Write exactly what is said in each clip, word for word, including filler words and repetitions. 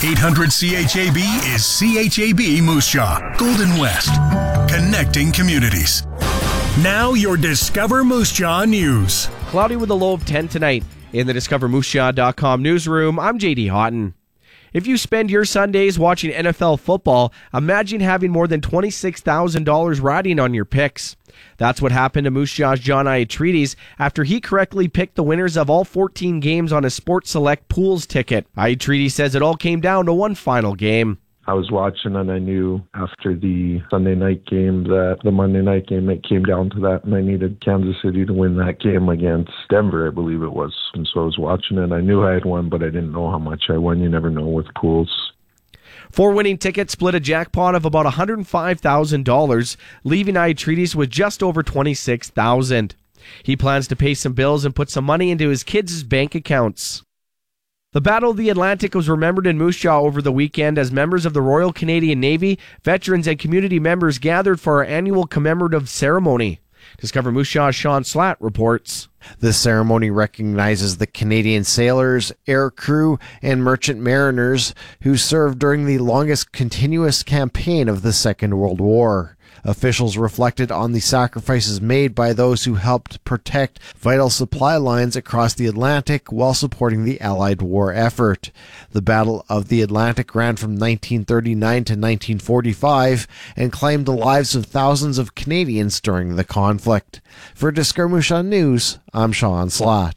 eight hundred C H A B is C H A B Moose Jaw, Golden West, connecting communities. Now your Discover Moose Jaw news. Cloudy with a low of ten tonight. In the Discover Moose Jaw dot com newsroom, I'm J D Houghton. If you spend your Sundays watching N F L football, imagine having more than twenty-six thousand dollars riding on your picks. That's what happened to Moose Jaw's John Iatrides after he correctly picked the winners of all fourteen games on a Sports Select Pools ticket. Iatrides says it all came down to one final game. I was watching and I knew after the Sunday night game that the Monday night game, it came down to that, and I needed Kansas City to win that game against Denver, I believe it was. And so I was watching it. I knew I had won, but I didn't know how much I won. You never know with pools. Four winning tickets split a jackpot of about one hundred five thousand dollars, leaving Iatrides with just over twenty-six thousand dollars. He plans to pay some bills and put some money into his kids' bank accounts. The Battle of the Atlantic was remembered in Moose Jaw over the weekend as members of the Royal Canadian Navy, veterans, and community members gathered for our annual commemorative ceremony. Discover Moose Jaw's Sean Slatt reports. The ceremony recognizes the Canadian sailors, air crew, and merchant mariners who served during the longest continuous campaign of the Second World War. Officials reflected on the sacrifices made by those who helped protect vital supply lines across the Atlantic while supporting the Allied war effort. The Battle of the Atlantic ran from nineteen thirty-nine to nineteen forty-five and claimed the lives of thousands of Canadians during the conflict. For Discover Moose Jaw News, I'm Sean Slatt.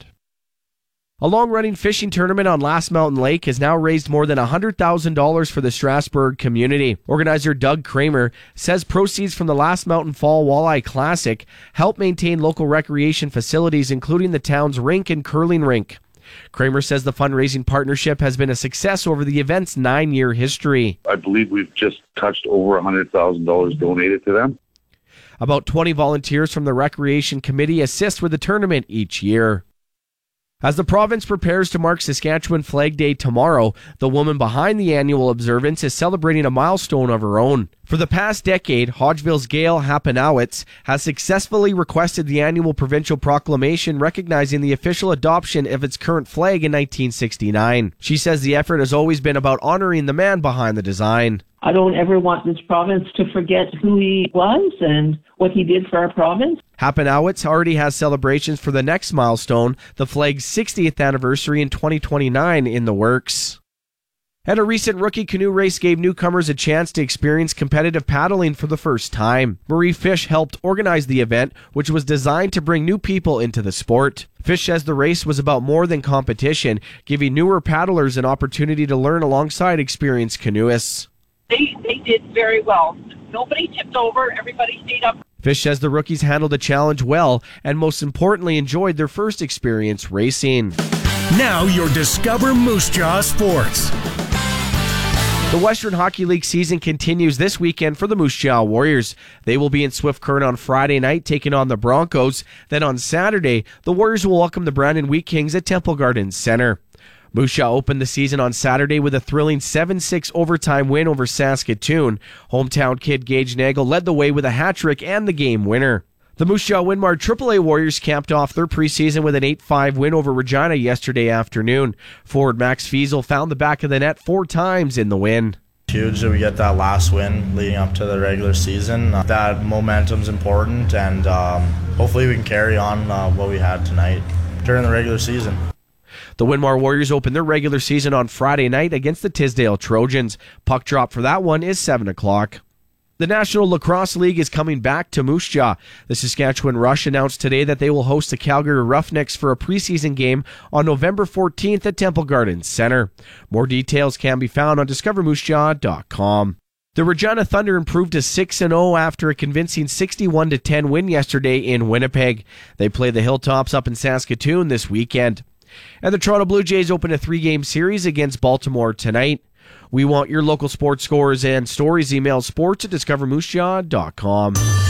A long-running fishing tournament on Last Mountain Lake has now raised more than one hundred thousand dollars for the Strasbourg community. Organizer Doug Kramer says proceeds from the Last Mountain Fall Walleye Classic help maintain local recreation facilities, including the town's rink and curling rink. Kramer says the fundraising partnership has been a success over the event's nine-year history. I believe we've just touched over one hundred thousand dollars donated to them. About twenty volunteers from the Recreation Committee assist with the tournament each year. As the province prepares to mark Saskatchewan Flag Day tomorrow, the woman behind the annual observance is celebrating a milestone of her own. For the past decade, Hodgeville's Gail Hapanowitz has successfully requested the annual provincial proclamation recognizing the official adoption of its current flag in nineteen sixty-nine. She says the effort has always been about honoring the man behind the design. I don't ever want this province to forget who he was and what he did for our province. Hapanowitz already has celebrations for the next milestone, the flag's sixtieth anniversary in twenty twenty-nine, in the works. And a recent rookie canoe race gave newcomers a chance to experience competitive paddling for the first time. Marie Fish helped organize the event, which was designed to bring new people into the sport. Fish says the race was about more than competition, giving newer paddlers an opportunity to learn alongside experienced canoeists. They, they did very well. Nobody tipped over. Everybody stayed up. Fish says the rookies handled the challenge well and most importantly enjoyed their first experience racing. Now your Discover Moose Jaw Sports. The Western Hockey League season continues this weekend for the Moose Jaw Warriors. They will be in Swift Current on Friday night taking on the Broncos. Then on Saturday, the Warriors will welcome the Brandon Wheat Kings at Temple Gardens Center. Moose Jaw opened the season on Saturday with a thrilling seven six overtime win over Saskatoon. Hometown kid Gage Nagel led the way with a hat trick and the game winner. The Moose Jaw Winmar triple A Warriors capped off their preseason with an eight five win over Regina yesterday afternoon. Forward Max Fiesel found the back of the net four times in the win. Huge that we get that last win leading up to the regular season. Uh, that momentum's important, and um, hopefully we can carry on uh, what we had tonight during the regular season. The Winmar Warriors open their regular season on Friday night against the Tisdale Trojans. Puck drop for that one is seven o'clock. The National Lacrosse League is coming back to Moose Jaw. The Saskatchewan Rush announced today that they will host the Calgary Roughnecks for a preseason game on November fourteenth at Temple Gardens Center. More details can be found on discover moose jaw dot com. The Regina Thunder improved to six and oh after a convincing sixty-one to ten win yesterday in Winnipeg. They play the Hilltops up in Saskatoon this weekend. And the Toronto Blue Jays open a three-game series against Baltimore tonight. We want your local sports scores and stories. Email sports at discover moose jaw dot com.